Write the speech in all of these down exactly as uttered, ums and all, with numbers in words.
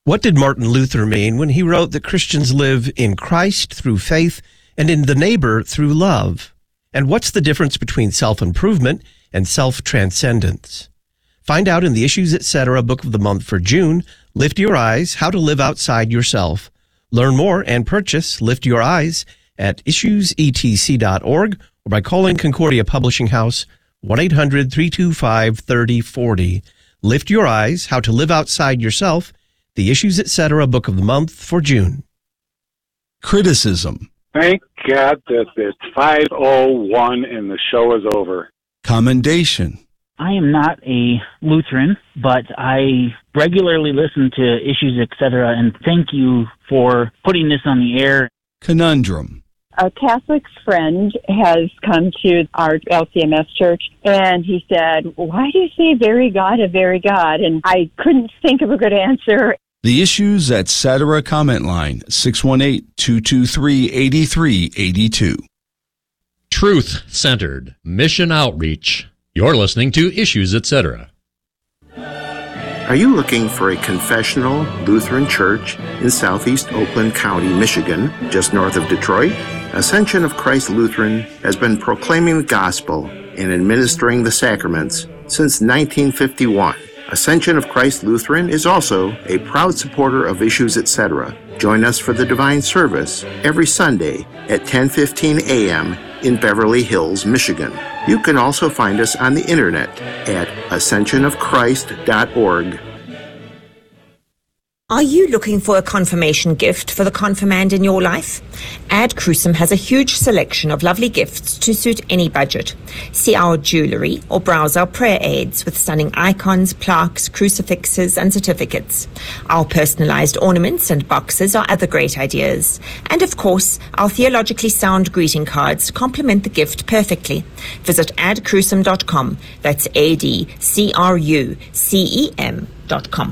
What did Martin Luther mean when he wrote that Christians live in Christ through faith and in the neighbor through love? And what's the difference between self-improvement and self-transcendence? Find out in the Issues Etc. Book of the Month for June, Lift Your Eyes, How to Live Outside Yourself. Learn more and purchase Lift Your Eyes at issues e t c dot org or by calling Concordia Publishing House, one eight hundred, three two five, three oh four oh. Lift Your Eyes, How to Live Outside Yourself, the Issues Etc. Book of the Month for June. Criticism. Thank God that it's five oh one and the show is over. Commendation. I am not a Lutheran, but I regularly listen to Issues Etc. and thank you for putting this on the air. Conundrum. A Catholic friend has come to our L C M S church, and he said, why do you say very God, a very God? And I couldn't think of a good answer. The Issues Etc. comment line, six one eight, two two three, eight three eight two. Truth-centered mission outreach. You're listening to Issues Etc. Are you looking for a confessional Lutheran church in southeast Oakland County, Michigan, just north of Detroit? Ascension of Christ Lutheran has been proclaiming the gospel and administering the sacraments since nineteen fifty-one. Ascension of Christ Lutheran is also a proud supporter of Issues Etc. Join us for the Divine Service every Sunday at ten fifteen a.m. in Beverly Hills, Michigan. You can also find us on the internet at ascension of christ dot org. Are you looking for a confirmation gift for the confirmand in your life? Ad Crucem has a huge selection of lovely gifts to suit any budget. See our jewelry or browse our prayer aids with stunning icons, plaques, crucifixes, and certificates. Our personalized ornaments and boxes are other great ideas. And of course, our theologically sound greeting cards complement the gift perfectly. Visit ad crucem dot com. That's A D C R U C E M dot com.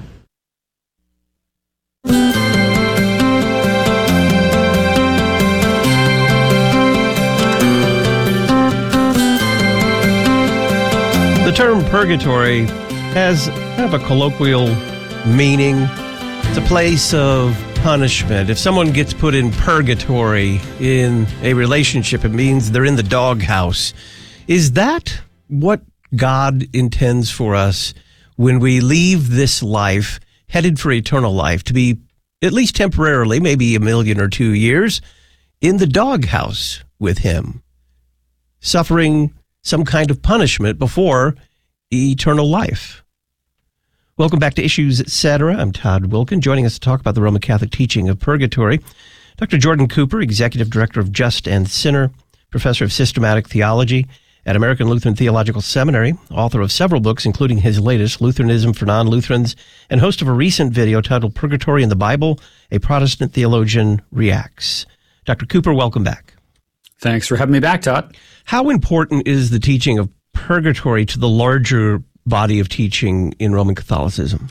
The term purgatory has kind of a colloquial meaning. It's a place of punishment. If someone gets put in purgatory in a relationship, it means they're in the doghouse. Is that what God intends for us when we leave this life, headed for eternal life, to be, at least temporarily, maybe a million or two years, in the doghouse with him, suffering some kind of punishment before eternal life? Welcome back to Issues Etc. I'm Todd Wilkin. Joining us to talk about the Roman Catholic teaching of purgatory, Doctor Jordan Cooper, Executive Director of Just and Sinner, Professor of Systematic Theology at American Lutheran Theological Seminary, author of several books, including his latest, Lutheranism for Non-Lutherans, and host of a recent video titled Purgatory in the Bible, A Protestant Theologian Reacts. Doctor Cooper, welcome back. Thanks for having me back, Todd. How important is the teaching of purgatory to the larger body of teaching in Roman Catholicism?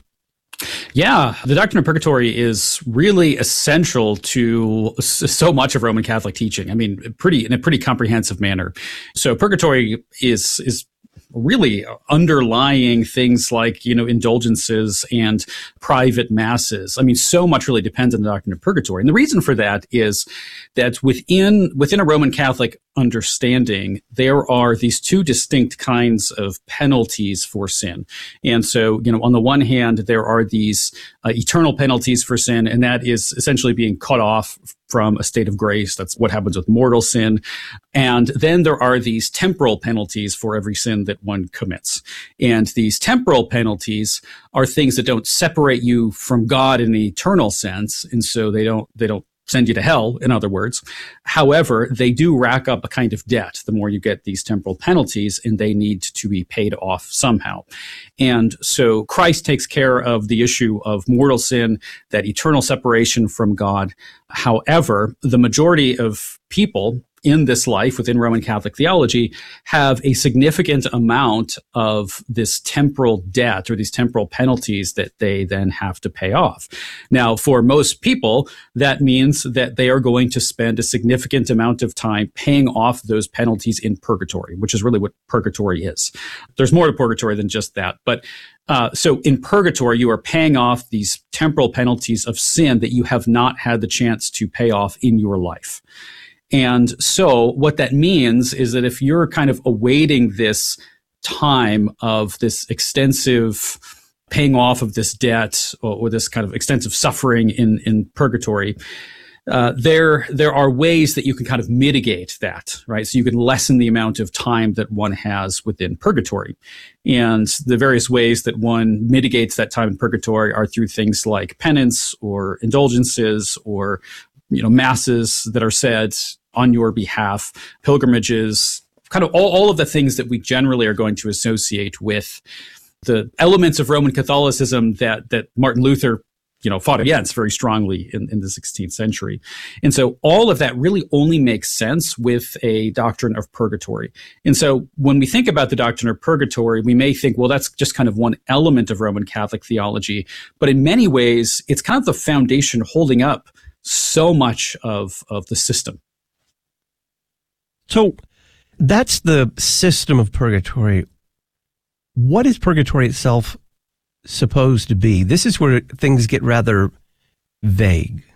Yeah, the doctrine of purgatory is really essential to so much of Roman Catholic teaching. I mean, pretty in a pretty comprehensive manner. So purgatory is is really underlying things like, you know, indulgences and private masses. I mean, so much really depends on the doctrine of purgatory. And the reason for that is that within within a Roman Catholic understanding, there are these two distinct kinds of penalties for sin. And so, you know, on the one hand, there are these uh, eternal penalties for sin, and that is essentially being cut off from a state of grace. That's what happens with mortal sin. And then there are these temporal penalties for every sin that one commits. And these temporal penalties are things that don't separate you from God in an eternal sense, and so they don't they don't send you to hell, in other words. However, they do rack up a kind of debt the more you get these temporal penalties, and they need to be paid off somehow. And so Christ takes care of the issue of mortal sin, that eternal separation from God. However, the majority of people in this life within Roman Catholic theology have a significant amount of this temporal debt or these temporal penalties that they then have to pay off. Now, for most people, that means that they are going to spend a significant amount of time paying off those penalties in purgatory, which is really what purgatory is. There's more to purgatory than just that. But uh, so in purgatory, you are paying off these temporal penalties of sin that you have not had the chance to pay off in your life. And so what that means is that if you're kind of awaiting this time of this extensive paying off of this debt or, or this kind of extensive suffering in, in purgatory, uh, there, there are ways that you can kind of mitigate that, right? So you can lessen the amount of time that one has within purgatory. And the various ways that one mitigates that time in purgatory are through things like penance or indulgences or, you know, masses that are said on your behalf, pilgrimages, kind of all, all of the things that we generally are going to associate with the elements of Roman Catholicism that, that Martin Luther, you know, fought against very strongly in, in the sixteenth century. And so all of that really only makes sense with a doctrine of purgatory. And so when we think about the doctrine of purgatory, we may think, well, that's just kind of one element of Roman Catholic theology. But in many ways, it's kind of the foundation holding up so much of, of the system. So that's the system of purgatory. What is purgatory itself supposed to be? This is where things get rather vague.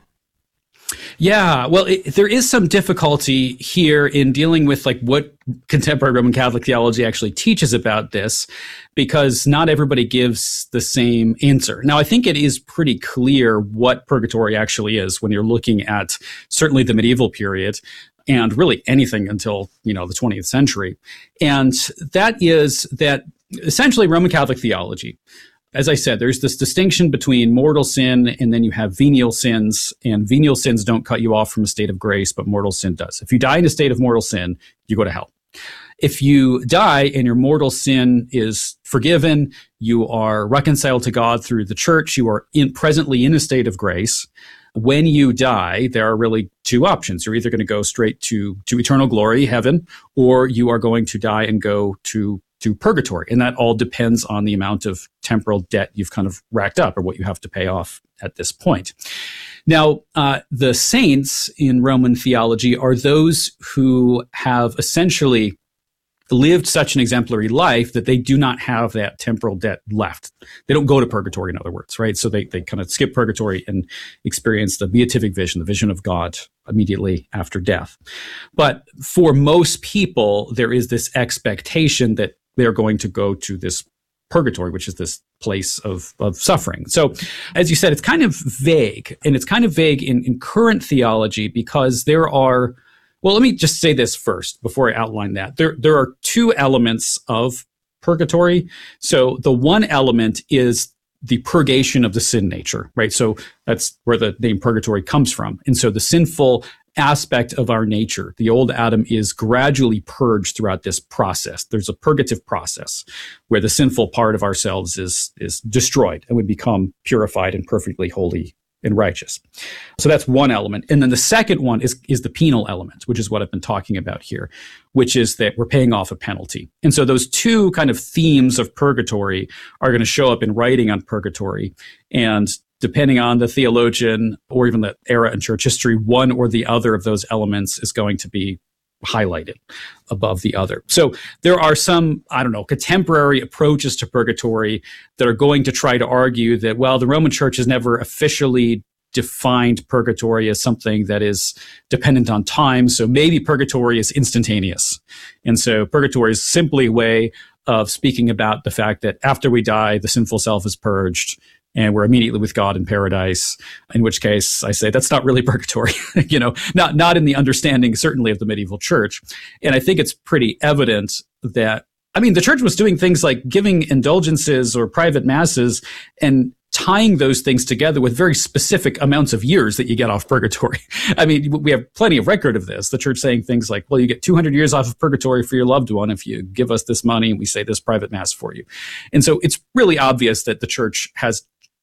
Yeah, well, it, there is some difficulty here in dealing with like what contemporary Roman Catholic theology actually teaches about this, because not everybody gives the same answer. Now, I think it is pretty clear what purgatory actually is when you're looking at certainly the medieval period and really anything until, you know, the twentieth century. And that is that essentially Roman Catholic theology, as I said, there's this distinction between mortal sin and then you have venial sins, and venial sins don't cut you off from a state of grace, but mortal sin does. If you die in a state of mortal sin, you go to hell. If you die and your mortal sin is forgiven, you are reconciled to God through the church, you are in, presently in a state of grace. When you die, there are really two options. You're either going to go straight to, to eternal glory, heaven, or you are going to die and go to to purgatory. And that all depends on the amount of temporal debt you've kind of racked up or what you have to pay off at this point. Now, uh, the saints in Roman theology are those who have essentially lived such an exemplary life that they do not have that temporal debt left. They don't go to purgatory, in other words, right? So they, they kind of skip purgatory and experience the beatific vision, the vision of God immediately after death. But for most people, there is this expectation that they're going to go to this purgatory, which is this place of, of suffering. So, as you said, it's kind of vague, and it's kind of vague in, in current theology because there are, well, let me just say this first before I outline that. There, there are two elements of purgatory. So the one element is the purgation of the sin nature, right? So that's where the name purgatory comes from. And so the sinful aspect of our nature, the old Adam, is gradually purged throughout this process. There's a purgative process where the sinful part of ourselves is, is destroyed and we become purified and perfectly holy and righteous. So that's one element. And then the second one is, is the penal element, which is what I've been talking about here, which is that we're paying off a penalty. And so those two kind of themes of purgatory are going to show up in writing on purgatory. And depending on the theologian or even the era in church history, one or the other of those elements is going to be highlighted above the other. So there are some, I don't know, contemporary approaches to purgatory that are going to try to argue that, well, the Roman Church has never officially defined purgatory as something that is dependent on time. So maybe purgatory is instantaneous. And so purgatory is simply a way of speaking about the fact that after we die, the sinful self is purged and we're immediately with God in paradise, in which case I say that's not really purgatory, you know, not, not in the understanding, certainly, of the medieval church. And I think it's pretty evident that, I mean, the church was doing things like giving indulgences or private masses and tying those things together with very specific amounts of years that you get off purgatory. I mean, we have plenty of record of this. The church saying things like, well, you get two hundred years off of purgatory for your loved one if you give us this money and we say this private mass for you. And so it's really obvious that the church has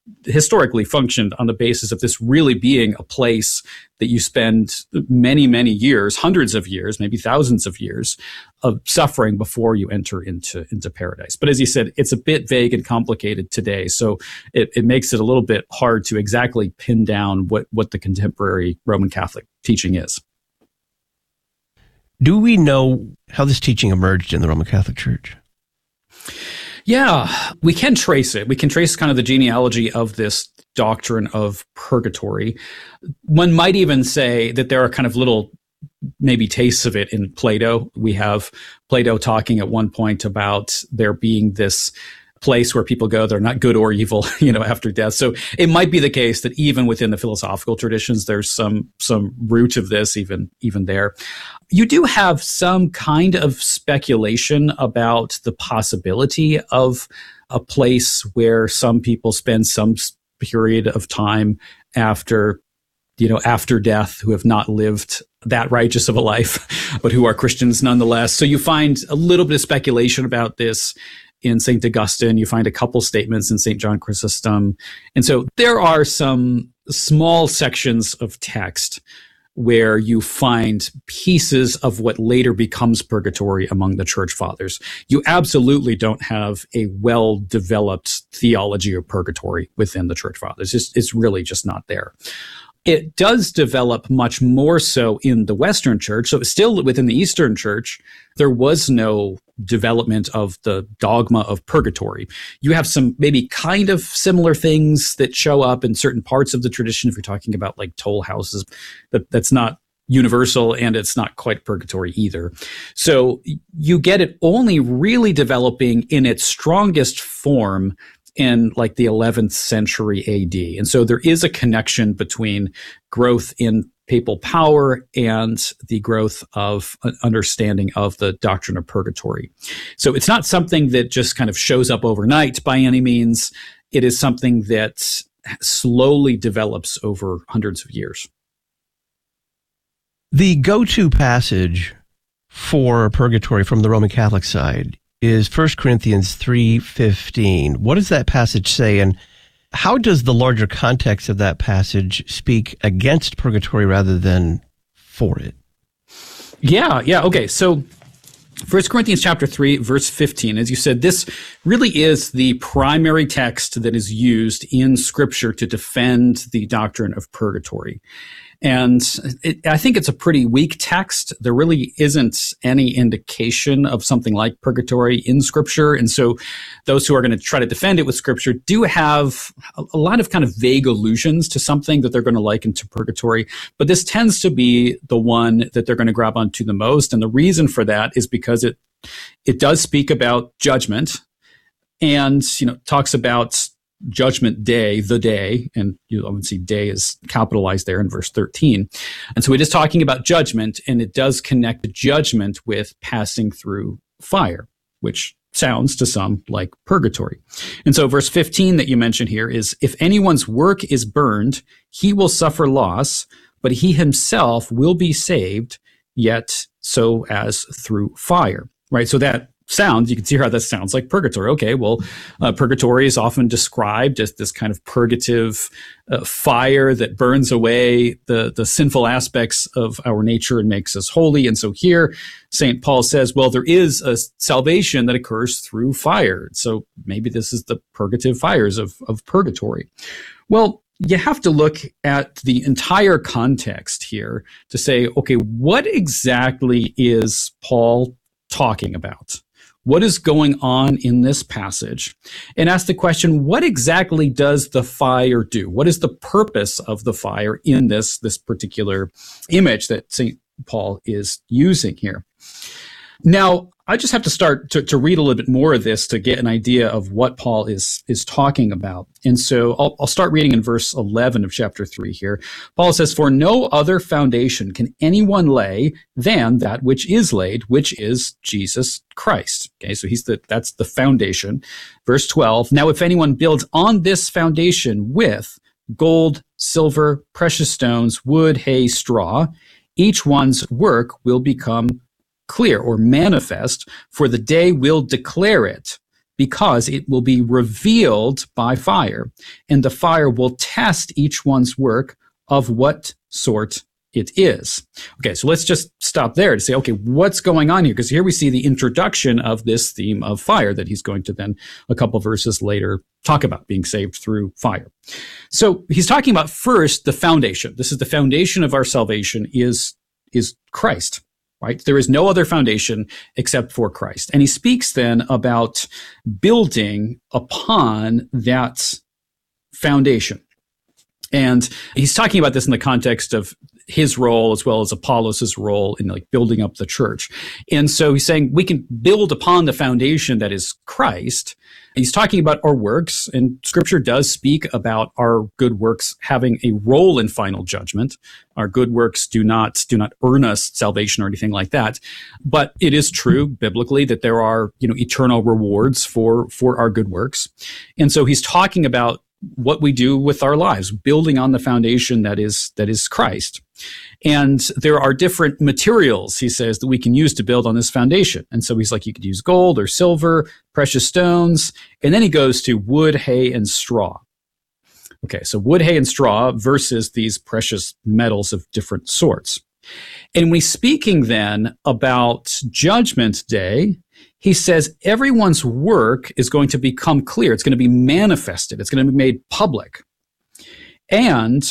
historically functioned on the basis of this really being a place that you spend many, many years, hundreds of years, maybe thousands of years of suffering before you enter into, into paradise. But as you said, it's a bit vague and complicated today. So it, it makes it a little bit hard to exactly pin down what, what the contemporary Roman Catholic teaching is. Do we know how this teaching emerged in the Roman Catholic Church? Yeah, we can trace it. We can trace kind of the genealogy of this doctrine of purgatory. One might even say that there are kind of little maybe tastes of it in Plato. We have Plato talking at one point about there being this place where people go, they're not good or evil, you know, after death. So it might be the case that even within the philosophical traditions, there's some some root of this even even there. You do have some kind of speculation about the possibility of a place where some people spend some period of time after, you know, after death, who have not lived that righteous of a life, but who are Christians nonetheless. So you find a little bit of speculation about this in Saint Augustine. You find a couple statements in Saint John Chrysostom. And so there are some small sections of text where you find pieces of what later becomes purgatory among the church fathers. You absolutely don't have a well-developed theology of purgatory within the church fathers. It's, it's really just not there. It does develop much more so in the Western Church. So still within the Eastern Church, there was no development of the dogma of purgatory. You have some maybe kind of similar things that show up in certain parts of the tradition. If you're talking about like toll houses, that, that's not universal, and it's not quite purgatory either. So you get it only really developing in its strongest form in like the eleventh century A D. And so there is a connection between growth in papal power and the growth of an understanding of the doctrine of purgatory. So it's not something that just kind of shows up overnight by any means. It is something that slowly develops over hundreds of years. The go-to passage for purgatory from the Roman Catholic side is First Corinthians three fifteen. What does that passage say, and how does the larger context of that passage speak against purgatory rather than for it? Yeah, yeah, okay. So First Corinthians chapter three, verse fifteen, as you said, this really is the primary text that is used in Scripture to defend the doctrine of purgatory. And it, I think it's a pretty weak text. There really isn't any indication of something like purgatory in Scripture. And so those who are going to try to defend it with Scripture do have a, a lot of kind of vague allusions to something that they're going to liken to purgatory. But this tends to be the one that they're going to grab onto the most. And the reason for that is because it it does speak about judgment and, you know, talks about judgment day, the day, and you often see day is capitalized there in verse thirteen. And so it is talking about judgment, and it does connect the judgment with passing through fire, which sounds to some like purgatory. And so verse fifteen that you mentioned here is, if anyone's work is burned, he will suffer loss, but he himself will be saved, yet so as through fire. Right? So that sounds, you can see how that sounds like purgatory. Okay, well, uh, purgatory is often described as this kind of purgative uh, fire that burns away the, the sinful aspects of our nature and makes us holy. And so here, Saint Paul says, well, there is a salvation that occurs through fire. So maybe this is the purgative fires of, of purgatory. Well, you have to look at the entire context here to say, okay, what exactly is Paul talking about? What is going on in this passage? And ask the question, what exactly does the fire do? What is the purpose of the fire in this, this particular image that Saint Paul is using here? Now, I just have to start to, to read a little bit more of this to get an idea of what Paul is, is talking about. And so I'll, I'll start reading in verse eleven of chapter three here. Paul says, for no other foundation can anyone lay than that which is laid, which is Jesus Christ. Okay, so he's the, that's the foundation. Verse twelve, now if anyone builds on this foundation with gold, silver, precious stones, wood, hay, straw, each one's work will become clear or manifest, for the day will declare it, because it will be revealed by fire, and the fire will test each one's work of what sort it is. Okay, so let's just stop there to say, okay, what's going on here? Because here we see the introduction of this theme of fire that he's going to then, a couple verses later, talk about being saved through fire. So he's talking about first the foundation. This is the foundation of our salvation is, is Christ, right? There is no other foundation except for Christ. And he speaks then about building upon that foundation. And he's talking about this in the context of his role as well as Apollos' role in like building up the church. And so he's saying we can build upon the foundation that is Christ. He's talking about our works, and Scripture does speak about our good works having a role in final judgment. Our good works do not do not earn us salvation or anything like that. But it is true biblically that there are, you know, eternal rewards for for our good works. And so he's talking about what we do with our lives, building on the foundation that is that is Christ. And there are different materials, he says, that we can use to build on this foundation. And so he's like, you could use gold or silver, precious stones. And then he goes to wood, hay, and straw. Okay, so wood, hay, and straw versus these precious metals of different sorts. And when he's speaking then about Judgment Day, he says everyone's work is going to become clear. It's going to be manifested. It's going to be made public. And